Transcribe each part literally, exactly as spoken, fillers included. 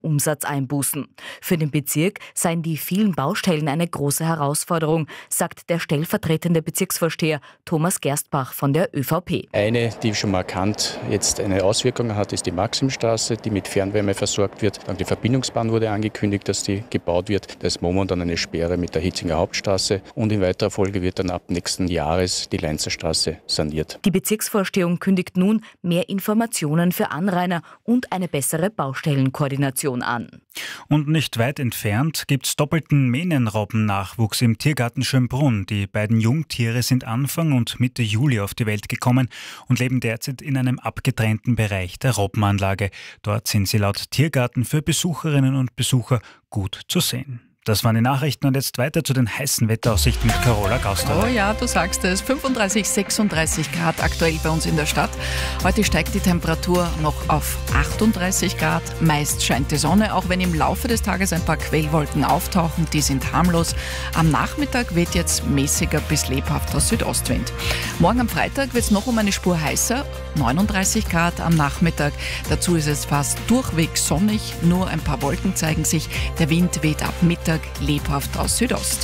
Umsatzeinbußen. Für den Bezirk seien die vielen Baustellen eine große Herausforderung, sagt der stellvertretende Bezirksvorsteher Thomas Gerstbach von der ÖVP. Eine, die schon markant jetzt eine Auswirkung hat, ist die Maximstraße, die mit Fernwärme versorgt wird. Dann die Verbindungsbahn wurde angekündigt, dass die gebaut wird. Da ist momentan eine Sperre mit der Hitzinger Hauptstraße und in weiterer Folge wird dann ab nächsten Jahres die Leinzerstraße saniert. Die Bezirksvorstehung kündigt nun mehr Informationen für Anrainer und eine bessere Baustellenkoordination an. Und nicht weit entfernt gibt es doppelten Mähnenrobbennachwuchs im Tiergarten Schönbrunn. Die beiden Jungtiere sind Anfang und Mitte Juli auf die Welt gekommen und leben derzeit in einem abgetrennten Bereich der Robbenanlage. Dort sind sie laut Tiergarten für Besucherinnen und Besucher gut zu sehen. Das waren die Nachrichten und jetzt weiter zu den heißen Wetteraussichten mit Carola Gauster. Oh ja, du sagst es, fünfunddreißig, sechsunddreißig Grad aktuell bei uns in der Stadt. Heute steigt die Temperatur noch auf achtunddreißig Grad. Meist scheint die Sonne, auch wenn im Laufe des Tages ein paar Quellwolken auftauchen. Die sind harmlos. Am Nachmittag weht jetzt mäßiger bis lebhafter Südostwind. Morgen am Freitag wird es noch um eine Spur heißer, neununddreißig Grad am Nachmittag. Dazu ist es fast durchweg sonnig, nur ein paar Wolken zeigen sich. Der Wind weht ab Mittag lebhaft aus Südost.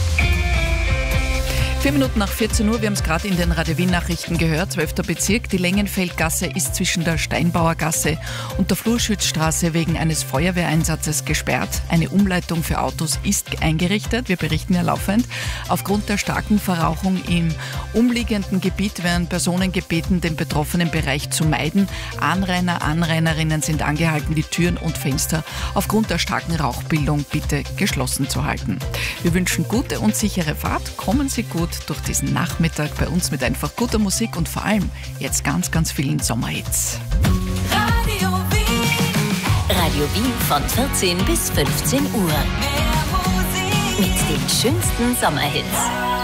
Vier Minuten nach vierzehn Uhr, wir haben es gerade in den Radio Wien-Nachrichten gehört, zwölfter Bezirk. Die Längenfeldgasse ist zwischen der Steinbauergasse und der Flurschützstraße wegen eines Feuerwehreinsatzes gesperrt. Eine Umleitung für Autos ist eingerichtet, wir berichten ja laufend. Aufgrund der starken Verrauchung im umliegenden Gebiet werden Personen gebeten, den betroffenen Bereich zu meiden. Anrainer, Anrainerinnen sind angehalten, die Türen und Fenster aufgrund der starken Rauchbildung bitte geschlossen zu halten. Wir wünschen gute und sichere Fahrt, kommen Sie gut durch diesen Nachmittag bei uns mit einfach guter Musik und vor allem jetzt ganz, ganz vielen Sommerhits. Radio Wien. Radio Wien von vierzehn bis fünfzehn Uhr. Mehr Musik. Mit den schönsten Sommerhits.